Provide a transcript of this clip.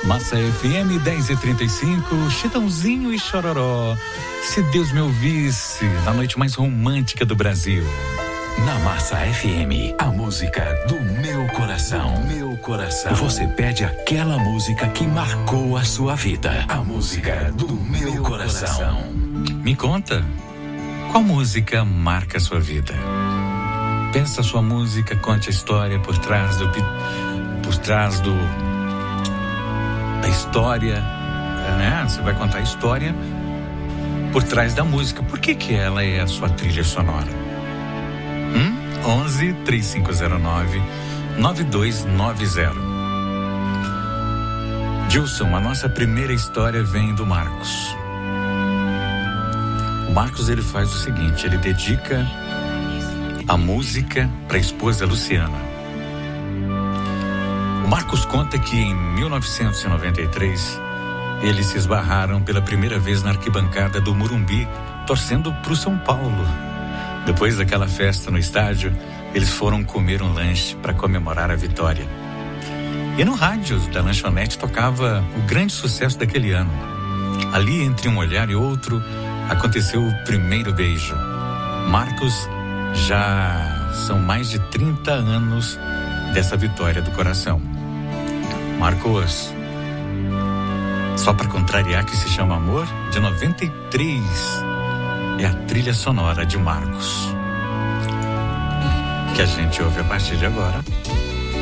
Massa FM 10h35, Chitãozinho e Chororó. Se Deus me ouvisse, na noite mais romântica do Brasil. Na Massa FM, a música do meu coração. Meu coração. Você pede aquela música que marcou a sua vida. A música do meu coração. Me conta, qual música marca a sua vida? Peça a sua música, conte a história por trás da história, né? Você vai contar a história por trás da música. Por que ela é a sua trilha sonora? 11 3509 9290. Gilson, a nossa primeira história vem do Marcos. O Marcos, ele faz o seguinte, ele dedica a música para a esposa Luciana. O Marcos conta que em 1993 eles se esbarraram pela primeira vez na arquibancada do Morumbi, torcendo pro São Paulo. Depois daquela festa no estádio, eles foram comer um lanche para comemorar a vitória. E no rádio da lanchonete tocava o grande sucesso daquele ano. Ali, entre um olhar e outro, aconteceu o primeiro beijo. Marcos, já são mais de 30 anos dessa vitória do coração. Marcos, só para contrariar que se chama Amor, de 93, é a trilha sonora de Marcos, que a gente ouve a partir de agora.